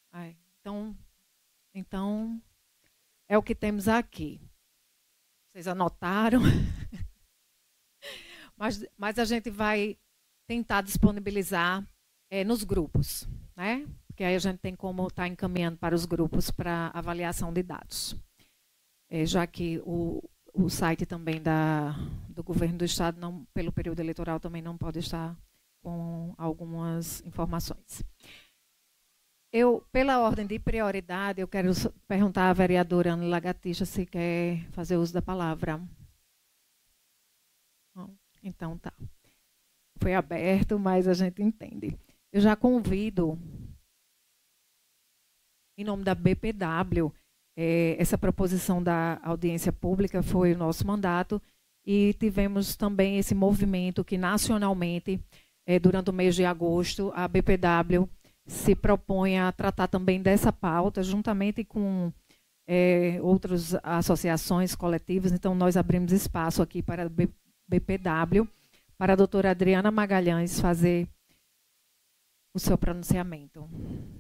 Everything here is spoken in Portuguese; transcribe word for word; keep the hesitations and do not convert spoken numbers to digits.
Ai, então, então, é o que temos aqui. Vocês anotaram? Mas, mas a gente vai tentar disponibilizar é, nos grupos, né? Porque aí a gente tem como estar encaminhando para os grupos para avaliação de dados. É, já que o, o site também da, do governo do estado, não, pelo período eleitoral, também não pode estar com algumas informações. Eu, pela ordem de prioridade, eu quero perguntar à vereadora Ana Lagartixa se quer fazer uso da palavra. Então tá. Foi aberto, mas a gente entende. Eu já convido, em nome da B P W, eh, essa proposição da audiência pública foi o nosso mandato e tivemos também esse movimento que nacionalmente, eh, durante o mês de agosto, a B P W se propõe a tratar também dessa pauta, juntamente com eh, outras associações coletivas. Então, nós abrimos espaço aqui para a B P W, para a doutora Adriana Magalhães fazer o seu pronunciamento.